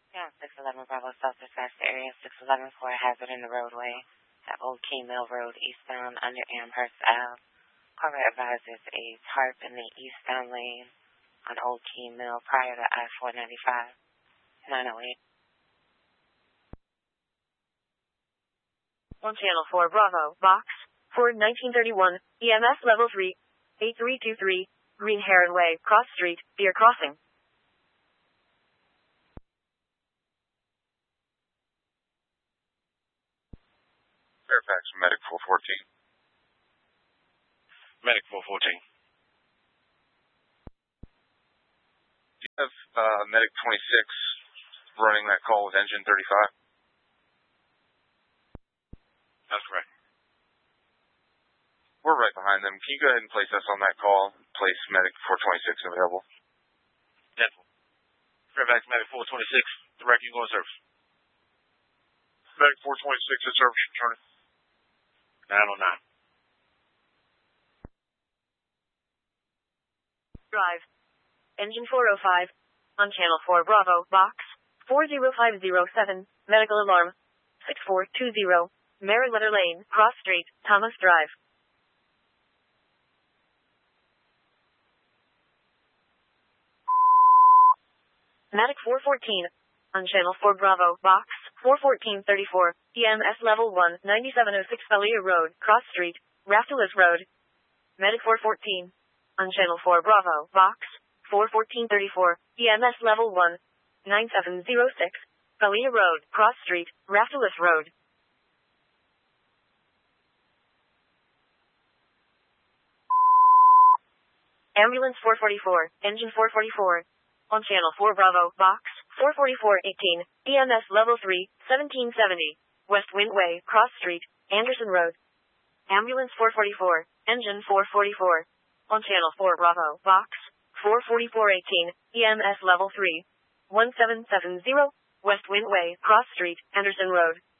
Yeah, 611 Bravo South dispatch the area 611 for a hazard in the roadway at Old Key Mill Road eastbound under Amherst Ave. Caller advises a tarp in the eastbound lane on Old Key Mill prior to I-495, 908. On Channel 4 Bravo, Box, Ford 1931, EMS Level 3, 8323, Green Heron Way, Cross Street, Deer Crossing. Fairfax, Medic 414. Medic 414. Do you have Medic 26 running that call with engine 35? That's correct. We're right behind them. Can you go ahead and place us on that call? Place Medic 426 available. Dental. Fairfax Medic 426, direct you going service. Medic 426 at service, returning. 909. Drive. Engine 405. On Channel 4 Bravo, Box, 40507, Medical Alarm, 6420, Merriweather Lane, Cross Street, Thomas Drive. Medic 414. On Channel 4 Bravo, Box, 41434, EMS Level 1, 9706 Fellier Road, Cross Street, Raftelis Road. Medic 414. On Channel 4 Bravo, Box, 41434, EMS Level 1, 9706, Fellier Road, Cross Street, Raftelis Road. Ambulance 444, Engine 444. On Channel 4 Bravo, Box, 44418, EMS Level 3, 1770, West Windway, Cross Street, Anderson Road. Ambulance 444, Engine 444. On Channel 4 Bravo, Box, 44418, EMS Level 3, 1770, West Windway, Cross Street, Anderson Road.